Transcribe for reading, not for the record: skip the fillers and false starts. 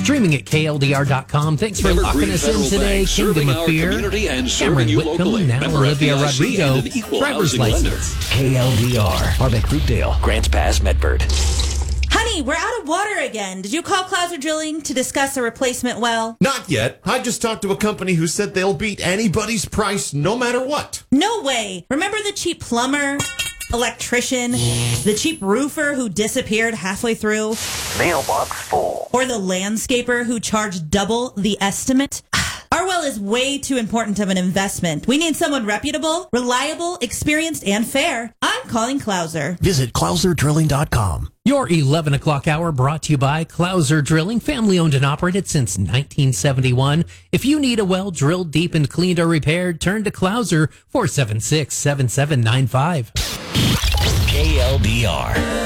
Streaming at KLDR.com. Thanks for locking us in today. Kingdom of Fear. Cameron Whitcomb, now Olivia Rodrigo. Driver's license. KLDR. Harvick, Fruitdale, Grants Pass, Medford. Honey, we're out of water again. Did you call Clouser Drilling to discuss a replacement well? Not yet. I just talked to a company who said they'll beat anybody's price no matter what. No way. Remember the cheap plumber, electrician, the cheap roofer who disappeared halfway through? Mailbox full. Or the landscaper who charged double the estimate? Our well is way too important of an investment. We need someone reputable, reliable, experienced, and fair. I'm calling Clouser. Visit ClouserDrilling.com. Your 11 o'clock hour brought to you by Clouser Drilling, family owned and operated since 1971. If you need a well drilled deep and cleaned or repaired, turn to Clouser 476-7795. KLDR.